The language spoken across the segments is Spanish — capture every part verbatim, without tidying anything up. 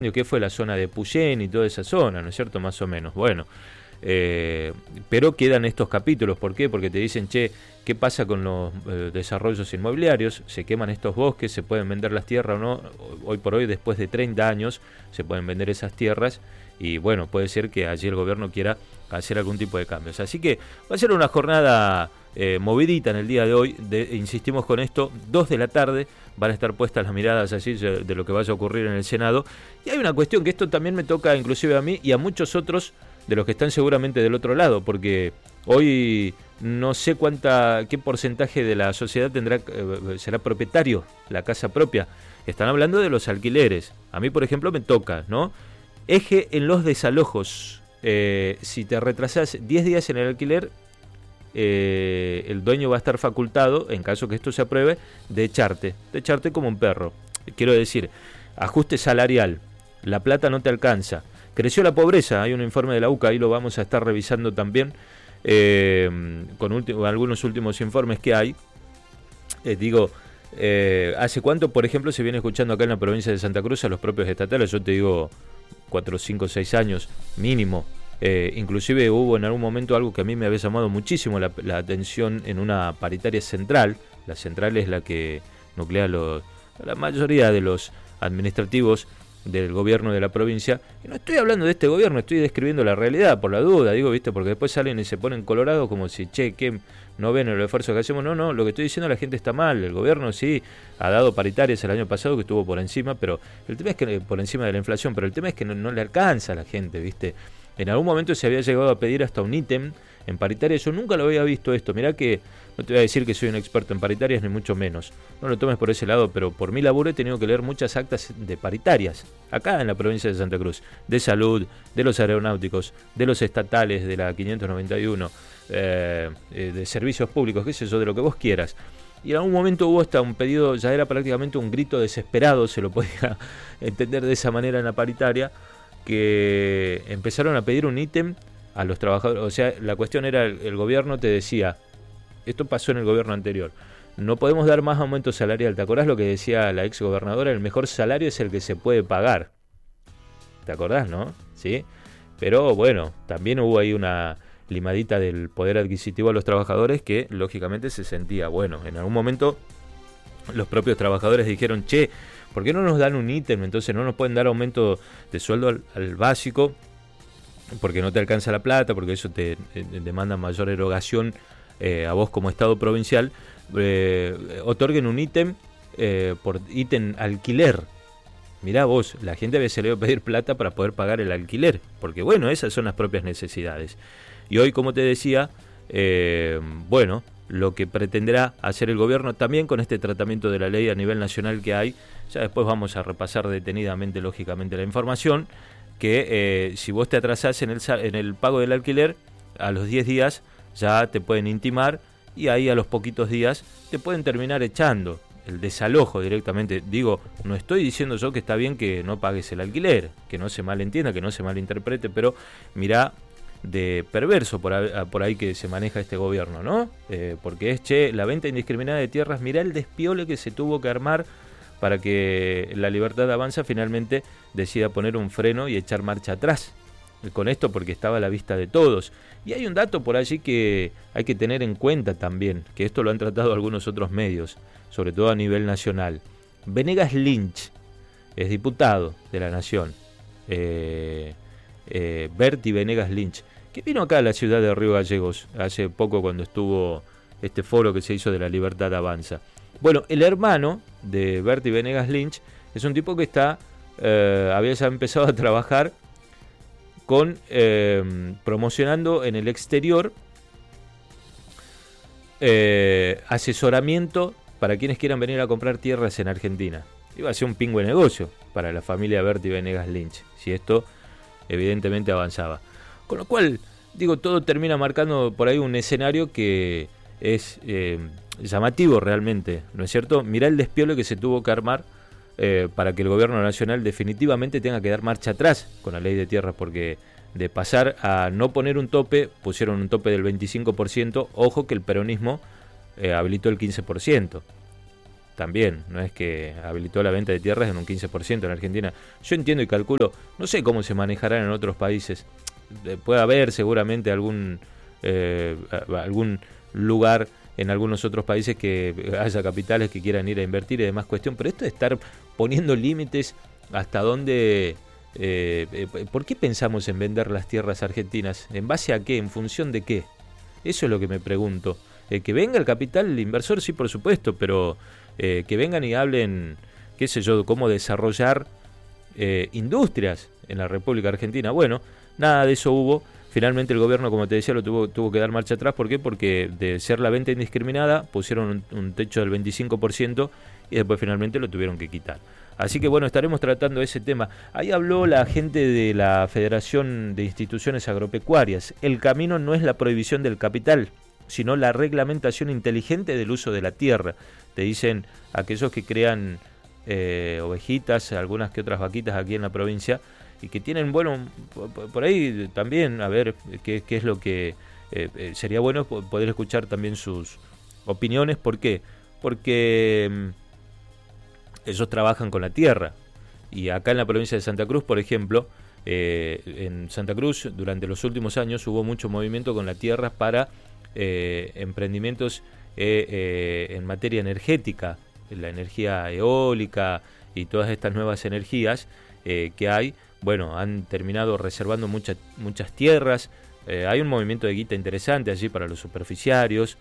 que fue la zona de Puyén y toda esa zona, ¿no es cierto? Más o menos. Bueno, eh, pero quedan estos capítulos. ¿Por qué? Porque te dicen, che, ¿qué pasa con los eh, desarrollos inmobiliarios? Se queman estos bosques, se pueden vender las tierras o no. Hoy por hoy, después de treinta años, se pueden vender esas tierras. Y bueno, puede ser que allí el gobierno quiera hacer algún tipo de cambios. Así que va a ser una jornada eh, movidita en el día de hoy. De, insistimos con esto, dos de la tarde van a estar puestas las miradas allí de lo que vaya a ocurrir en el Senado. Y hay una cuestión que esto también me toca inclusive a mí y a muchos otros de los que están seguramente del otro lado, porque hoy no sé cuánta qué porcentaje de la sociedad tendrá eh, será propietario la casa propia. Están hablando de los alquileres. A mí, por ejemplo, me toca, ¿no? Eje en los desalojos. Eh, si te retrasás diez días en el alquiler, eh, el dueño va a estar facultado, en caso que esto se apruebe, de echarte, de echarte como un perro. Quiero decir, ajuste salarial, la plata no te alcanza. Creció la pobreza, hay un informe de la U C A, ahí lo vamos a estar revisando también, eh, con último, algunos últimos informes que hay. Eh, digo, eh, ¿hace cuánto, por ejemplo, se viene escuchando acá en la provincia de Santa Cruz a los propios estatales? Yo te digo, cuatro, cinco, seis años mínimo. Eh, inclusive hubo en algún momento algo que a mí me había llamado muchísimo la, la atención en una paritaria central. La central es la que nuclea los, la mayoría de los administrativos del gobierno de la provincia. Y no estoy hablando de este gobierno, estoy describiendo la realidad, por la duda, digo, viste, porque después salen y se ponen colorados como si, che, que no ven el esfuerzo que hacemos. No, no, lo que estoy diciendo, la gente está mal. El gobierno sí ha dado paritarias el año pasado, que estuvo por encima, pero el tema es que por encima de la inflación, pero el tema es que no, no le alcanza a la gente, viste. En algún momento se había llegado a pedir hasta un ítem en paritaria. Yo nunca lo había visto esto. Mirá que no te voy a decir que soy un experto en paritarias, ni mucho menos. No lo tomes por ese lado, pero por mi laburo he tenido que leer muchas actas de paritarias, acá en la provincia de Santa Cruz, de salud, de los aeronáuticos, de los estatales, de la quinientos noventa y uno, eh, de servicios públicos, qué sé yo, de lo que vos quieras. Y en algún momento hubo hasta un pedido, ya era prácticamente un grito desesperado, se lo podía entender de esa manera en la paritaria, que empezaron a pedir un ítem a los trabajadores. O sea, la cuestión era, el, el gobierno te decía, esto pasó en el gobierno anterior, no podemos dar más aumento salarial. ¿Te acordás lo que decía la ex gobernadora? El mejor salario es el que se puede pagar. ¿Te acordás, no? Sí. Pero bueno, también hubo ahí una limadita del poder adquisitivo a los trabajadores que lógicamente se sentía, bueno, en algún momento los propios trabajadores dijeron, che, ¿por qué no nos dan un ítem? Entonces no nos pueden dar aumento de sueldo al, al básico, porque no te alcanza la plata, porque eso te, te demanda mayor erogación eh, a vos como Estado provincial. Eh, otorguen un ítem eh, por ítem alquiler. Mirá vos, la gente había salido a pedir plata para poder pagar el alquiler, porque bueno, esas son las propias necesidades. Y hoy, como te decía, eh, bueno, lo que pretenderá hacer el gobierno también con este tratamiento de la ley a nivel nacional que hay, ya después vamos a repasar detenidamente, lógicamente, la información, que eh, si vos te atrasás en el, en el pago del alquiler, a los diez días ya te pueden intimar y ahí a los poquitos días te pueden terminar echando el desalojo directamente. Digo, no estoy diciendo yo que está bien que no pagues el alquiler, que no se malentienda, que no se malinterprete, pero mirá de perverso por ahí, por ahí que se maneja este gobierno, ¿no? Eh, porque es, che, la venta indiscriminada de tierras, mirá el despiole que se tuvo que armar para que la Libertad Avanza finalmente decida poner un freno y echar marcha atrás con esto, porque estaba a la vista de todos. Y hay un dato por allí que hay que tener en cuenta también, que esto lo han tratado algunos otros medios, sobre todo a nivel nacional. Venegas Lynch es diputado de la Nación, eh, eh, Berti Venegas Lynch, que vino acá a la ciudad de Río Gallegos hace poco cuando estuvo este foro que se hizo de la Libertad Avanza. Bueno, el hermano de Berti Venegas Lynch es un tipo que está eh, había ya empezado a trabajar con eh, promocionando en el exterior eh, asesoramiento para quienes quieran venir a comprar tierras en Argentina. Iba a ser un pingüe negocio para la familia Berti Venegas Lynch, si esto evidentemente avanzaba. Con lo cual, digo, todo termina marcando por ahí un escenario que es eh, llamativo realmente, ¿no es cierto? Mirá el despiole que se tuvo que armar eh, para que el gobierno nacional definitivamente tenga que dar marcha atrás con la ley de tierras, porque de pasar a no poner un tope, pusieron un tope del veinticinco por ciento, ojo que el peronismo eh, habilitó el quince por ciento. también, no es que habilitó la venta de tierras en un quince por ciento en Argentina. Yo entiendo y calculo, no sé cómo se manejarán en otros países. Puede haber seguramente algún, eh, algún lugar en algunos otros países que haya capitales que quieran ir a invertir y demás cuestión, pero esto de estar poniendo límites hasta dónde... Eh, eh, ¿Por qué pensamos en vender las tierras argentinas? ¿En base a qué? ¿En función de qué? Eso es lo que me pregunto. Eh, que venga el capital, el inversor, sí, por supuesto, pero eh, que vengan y hablen, qué sé yo, cómo desarrollar eh, industrias en la República Argentina. Bueno, nada de eso hubo. Finalmente el gobierno, como te decía, lo tuvo, tuvo que dar marcha atrás. ¿Por qué? Porque de ser la venta indiscriminada pusieron un, un techo del veinticinco por ciento y después finalmente lo tuvieron que quitar. Así que bueno, estaremos tratando ese tema. Ahí habló la gente de la Federación de Instituciones Agropecuarias. El camino no es la prohibición del capital, sino la reglamentación inteligente del uso de la tierra. Te dicen aquellos que crean eh, ovejitas, algunas que otras vaquitas aquí en la provincia, y que tienen, bueno, por ahí también, a ver qué, qué es lo que eh, sería bueno poder escuchar también sus opiniones. ¿Por qué? Porque ellos trabajan con la tierra. Y acá en la provincia de Santa Cruz, por ejemplo, eh, en Santa Cruz durante los últimos años hubo mucho movimiento con la tierra para eh, emprendimientos eh, eh, en materia energética, la energía eólica y todas estas nuevas energías eh, que hay. Bueno, han terminado reservando mucha, muchas tierras. Eh, hay un movimiento de guita interesante allí para los superficiarios.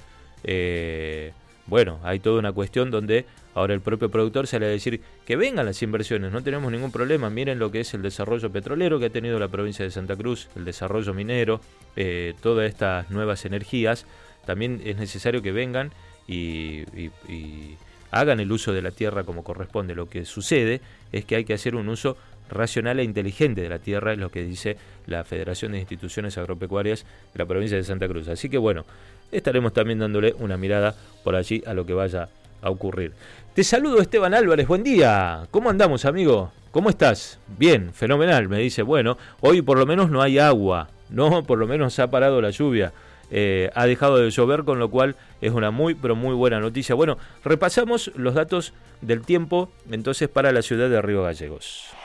Eh, bueno, hay toda una cuestión donde ahora el propio productor sale a decir que vengan las inversiones, no tenemos ningún problema. Miren lo que es el desarrollo petrolero que ha tenido la provincia de Santa Cruz, el desarrollo minero, eh, todas estas nuevas energías. También es necesario que vengan y, y, y hagan el uso de la tierra como corresponde. Lo que sucede es que hay que hacer un uso racional e inteligente de la tierra, es lo que dice la Federación de Instituciones Agropecuarias de la provincia de Santa Cruz. Así que bueno, estaremos también dándole una mirada por allí a lo que vaya a ocurrir. Te saludo, Esteban Álvarez, buen día. ¿Cómo andamos, amigo? ¿Cómo estás? Bien, fenomenal, me dice. Bueno, hoy por lo menos no hay agua, no, por lo menos ha parado la lluvia. Eh, ha dejado de llover, con lo cual es una muy, pero muy buena noticia. Bueno, repasamos los datos del tiempo entonces para la ciudad de Río Gallegos.